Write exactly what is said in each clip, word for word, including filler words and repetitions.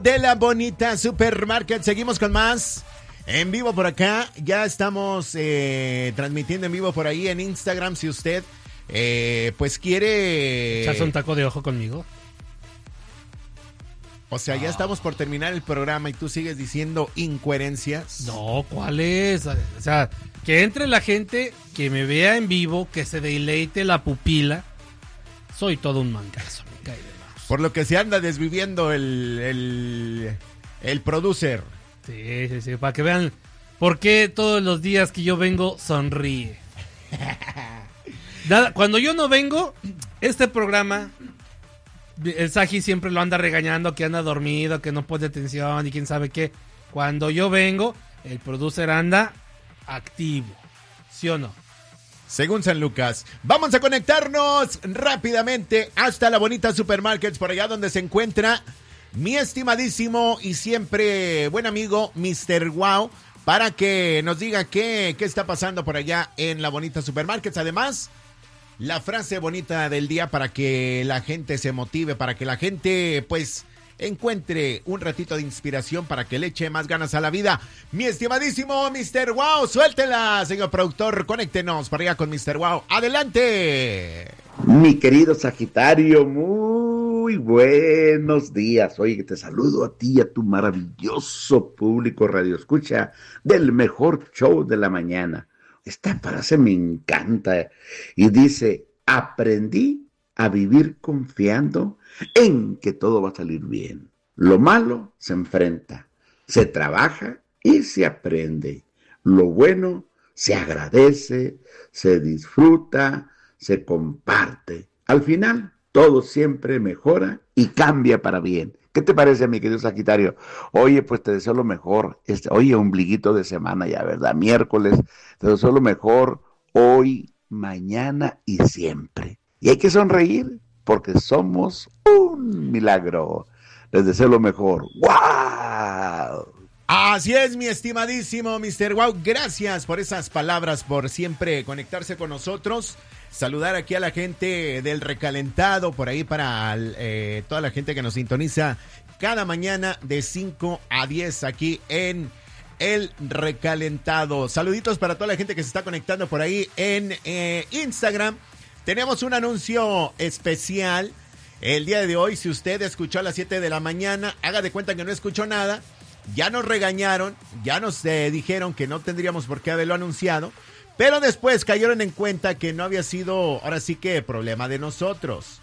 De la bonita Supermarket, seguimos con más en vivo por acá. Ya estamos eh, transmitiendo en vivo por ahí en Instagram. Si usted eh, pues quiere echarse un taco de ojo conmigo. O sea, ya estamos por terminar el programa y tú sigues diciendo incoherencias. No, ¿cuál es? O sea, que entre la gente, que me vea en vivo, que se deleite la pupila. Soy todo un mancazo, me cae de más. Por lo que se anda desviviendo el, el, el producer. Sí, sí, sí, para que vean por qué todos los días que yo vengo sonríe. Nada, cuando yo no vengo, este programa, el Saji siempre lo anda regañando, que anda dormido, que no pone atención y quién sabe qué. Cuando yo vengo, el producer anda activo, ¿sí o no? Según San Lucas. Vamos a conectarnos rápidamente hasta la bonita Supermarkets, por allá donde se encuentra mi estimadísimo y siempre buen amigo mister Wow, para que nos diga qué, qué está pasando por allá en la bonita Supermarkets. Además, la frase bonita del día para que la gente se motive, para que la gente pues encuentre un ratito de inspiración, para que le eche más ganas a la vida. Mi estimadísimo mister Wow, suéltela, señor productor, conéctenos para allá con mister Wow. ¡Adelante! Mi querido Sagitario, muy buenos días. Oye, te saludo a ti y a tu maravilloso público radio escucha del mejor show de la mañana. Esta frase me encanta y dice: aprendí a vivir confiando en que todo va a salir bien. Lo malo se enfrenta, se trabaja y se aprende. Lo bueno se agradece, se disfruta, se comparte. Al final, todo siempre mejora y cambia para bien. ¿Qué te parece, mi querido Sagitario? Oye, pues te deseo lo mejor. Este, oye, ombliguito de semana ya, ¿verdad? Miércoles, te deseo lo mejor hoy, mañana y siempre. Y hay que sonreír porque somos un milagro. Les deseo lo mejor. ¡Wow! Así es, mi estimadísimo mister Wow. Gracias por esas palabras, por siempre conectarse con nosotros. Saludar aquí a la gente del Recalentado, por ahí para eh, toda la gente que nos sintoniza cada mañana de cinco a diez aquí en El Recalentado. Saluditos para toda la gente que se está conectando por ahí en eh, Instagram. Tenemos un anuncio especial el día de hoy. Si usted escuchó a las siete de la mañana, haga de cuenta que no escuchó nada. Ya nos regañaron, ya nos eh, dijeron que no tendríamos por qué haberlo anunciado, pero después cayeron en cuenta que no había sido, ahora sí que, problema de nosotros.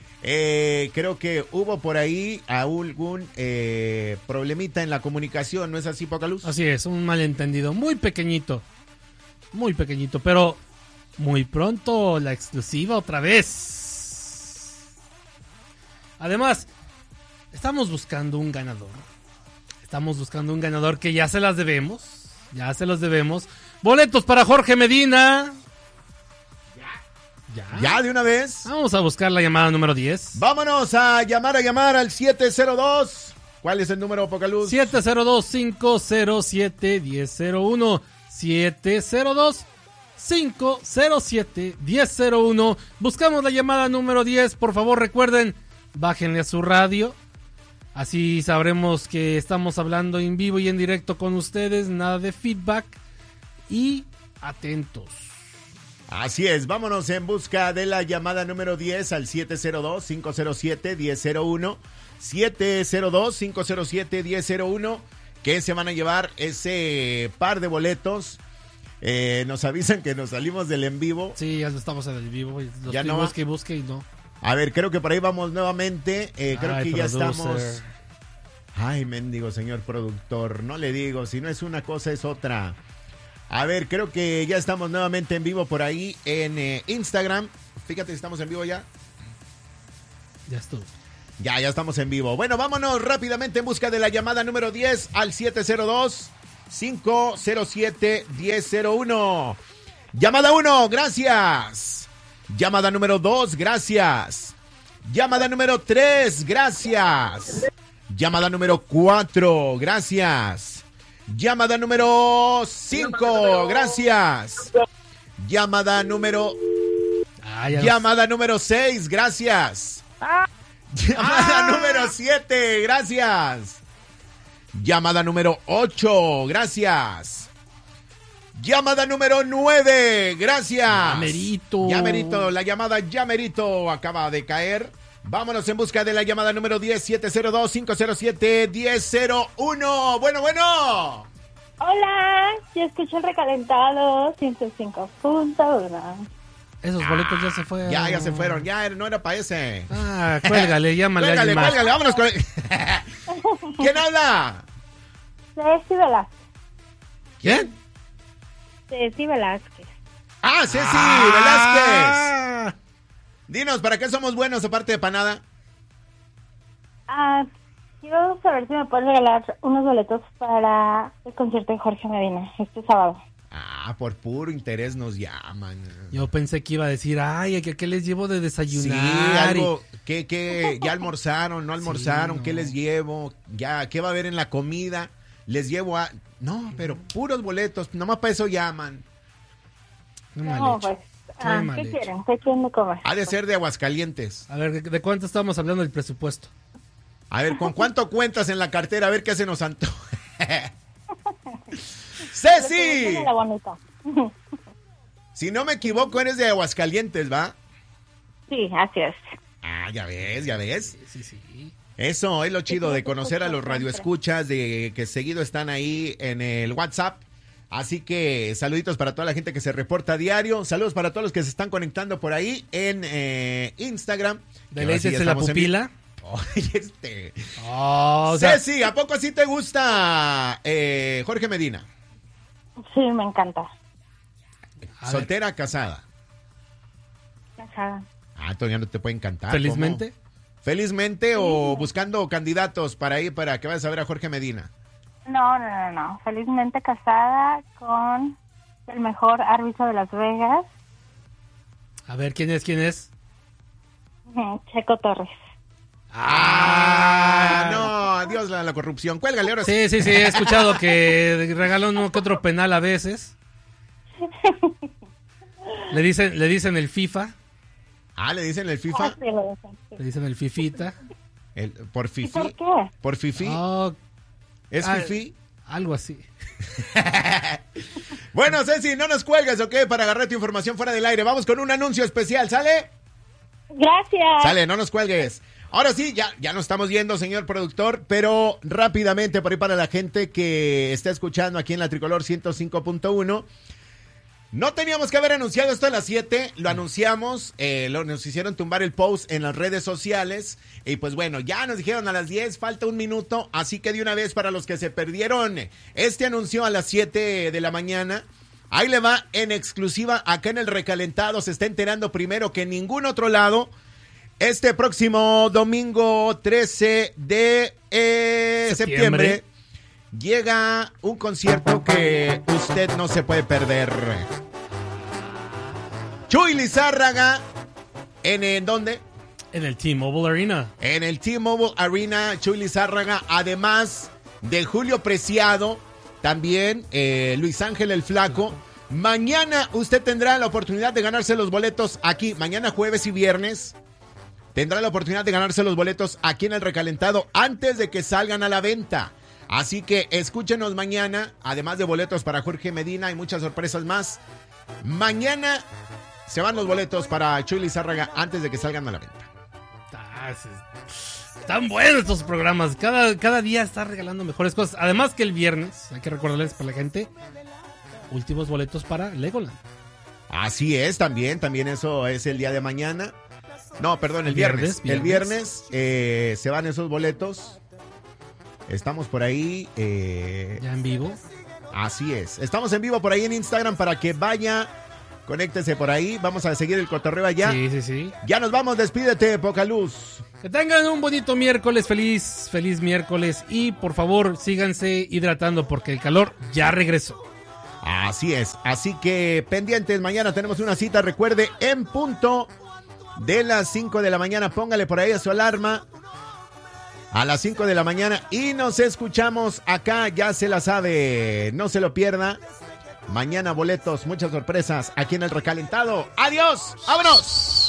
Eh, creo que hubo por ahí algún eh, problemita en la comunicación, ¿no es así, Pocaluz? Así es, un malentendido muy pequeñito, muy pequeñito, pero muy pronto la exclusiva otra vez. Además, estamos buscando un ganador. Estamos buscando un ganador que ya se las debemos. Ya se los debemos. Boletos para Jorge Medina. Ya. ¿Ya de una vez? Vamos a buscar la llamada número diez. Vámonos a llamar, a llamar al siete cero dos. ¿Cuál es el número, Pocaluz? siete cero dos, cinco cero siete, uno cero cero uno. siete cero dos, cinco cero siete, uno cero cero uno. Buscamos la llamada número diez. Por favor, recuerden, bájenle a su radio. Así sabremos que estamos hablando en vivo y en directo con ustedes. Nada de feedback. Y atentos. Así es, vámonos en busca de la llamada número diez al siete cero dos, cinco cero siete, uno cero cero uno. siete cero dos, cinco cero siete, uno cero cero uno. Que se van a llevar ese par de boletos. Eh, nos avisan que nos salimos del en vivo. Sí, ya estamos en el vivo. Los ya no busque y busque y no. A ver, creo que por ahí vamos nuevamente. Eh, creo Ay, que ya producer. estamos. Ay, mendigo señor productor. No le digo, si no es una cosa es otra. A ver, creo que ya estamos nuevamente en vivo por ahí en eh, Instagram. Fíjate, estamos en vivo ya. Ya estuvo. Ya, ya estamos en vivo. Bueno, vámonos rápidamente en busca de la llamada número diez al siete cero dos, cinco cero siete, uno cero cero uno. Llamada uno, gracias. Llamada número dos, gracias. Llamada número tres, gracias. Llamada número cuatro, gracias. Llamada número cinco, gracias. Llamada número... Ah, ya Llamada número seis, gracias. Ah. Llamada ah. número siete, gracias. Llamada número ocho, gracias. Llamada número nueve, gracias. Llamerito. Llamerito, la llamada Llamerito acaba de caer. Vámonos en busca de la llamada número diez, siete cero dos, cinco cero siete, diez cero uno. Bueno, bueno. Hola, yo escucho el recalentado ciento cinco punto uno. Esos boletos ya se fueron. Ya, ya se fueron, ya no era para ese. Ah, cuélgale, llámale a Cuélgale, alguien más. cuélgale, vámonos con... ¿Quién habla? Ceci Velázquez. ¿Quién? Ceci Velázquez. Ah, Ceci Ah. Velázquez. Dinos, ¿para qué somos buenos aparte de panada? Ah, quiero saber si me puedes regalar unos boletos para el concierto de Jorge Medina este sábado. Ah, por puro interés nos llaman. Yo pensé que iba a decir, ay, ¿qué, qué les llevo de Sí, desayunar? algo, ¿qué, qué? ¿Ya almorzaron? ¿No almorzaron? Sí, no. ¿Qué les llevo? ¿Ya? ¿Qué va a haber en la comida? ¿Les llevo a...? No, pero puros boletos, nomás para eso llaman. No, mal No, hecho. pues, Muy ah, mal ¿qué hecho. quieren? ¿Qué quieren de comer? Ha de ser de Aguascalientes. A ver, ¿de, de cuánto estamos hablando del presupuesto? A ver, ¿con cuánto cuentas en la cartera? A ver qué se nos antoja. ¡Ceci! La bonita. Si no me equivoco, eres de Aguascalientes, ¿va? Sí, así es. Ah, ya ves, ya ves. Sí, sí. Eso es lo chido de conocer a los radioescuchas, de que seguido están ahí en el WhatsApp. Así que saluditos para toda la gente que se reporta a diario. Saludos para todos los que se están conectando por ahí en eh, Instagram. Deleites en la pupila. Oye, este... Oh, o sea, Ceci, ¿a poco así te gusta eh, Jorge Medina? Sí, me encanta. A ¿Soltera, casada? Ajá. Ah, todavía no te puede encantar. felizmente. ¿Cómo? ¿Felizmente o buscando candidatos para ir para que vayas a ver a Jorge Medina? No, no, no, no. Felizmente casada con el mejor árbitro de Las Vegas, A ver, ¿quién es? ¿Quién es? ujú, Checo Torres. Ah, no, adiós la, la corrupción. Cuélgale ahora sí. Sí, sí, sí, he escuchado que regaló uno que otro penal a veces. Le dicen, le dicen el FIFA, Ah, le dicen el Ah, FIFA. sí, lo dicen, sí. le dicen el Fifita. El, por ¿Y Fifi. por qué? Por Fifi. Oh, ¿Es ah, Fifi? algo así. Bueno, Ceci, no nos cuelgues, ¿ok? Para agarrar tu información fuera del aire. Vamos con un anuncio especial, ¿sale? Gracias. Sale, no nos cuelgues. Ahora sí, ya, ya nos estamos yendo, señor productor, pero rápidamente por ahí para la gente que está escuchando aquí en la Tricolor ciento cinco punto uno. No teníamos que haber anunciado esto a las siete, lo anunciamos, eh, lo, nos hicieron tumbar el post en las redes sociales y pues bueno, ya nos dijeron a las diez, falta un minuto, así que de una vez para los que se perdieron este anuncio a las siete de la mañana, ahí le va en exclusiva acá en el Recalentado, se está enterando primero que en ningún otro lado. Este próximo domingo trece de eh, septiembre. Septiembre. Llega un concierto que usted no se puede perder. Chuy Lizárraga, ¿en, en dónde? En el T-Mobile Arena. En el T-Mobile Arena, Chuy Lizárraga, además de Julio Preciado, también eh, Luis Ángel el Flaco. Mañana usted tendrá la oportunidad de ganarse los boletos aquí, mañana jueves y viernes. Tendrá la oportunidad de ganarse los boletos aquí en el Recalentado antes de que salgan a la venta. Así que escúchenos mañana, además de boletos para Jorge Medina y muchas sorpresas más. Mañana se van los boletos para Chuy Lizárraga antes de que salgan a la venta. Ah, es- Están buenos estos programas. Cada, cada día está regalando mejores cosas. Además que el viernes, hay que recordarles para la gente, últimos boletos para Legoland. Así es, también, también eso es el día de mañana. No, perdón, el El viernes. viernes, El viernes eh, se van esos boletos. Estamos por ahí. eh, Ya en vivo. Así es. Estamos en vivo por ahí en Instagram para que vaya. Conéctese por ahí. Vamos a seguir el cotorreo allá. Sí, sí, sí. Ya nos vamos. Despídete, Poca Luz. Que tengan un bonito miércoles, feliz, feliz miércoles. Y por favor, síganse hidratando porque el calor ya regresó. Así es. Así que pendientes. Mañana tenemos una cita. Recuerde, en punto de las cinco de la mañana. Póngale por ahí a su alarma. A las cinco de la mañana. Y nos escuchamos acá. Ya se la sabe. No se lo pierda. Mañana boletos, muchas sorpresas aquí en el Recalentado. ¡Adiós! ¡Vámonos!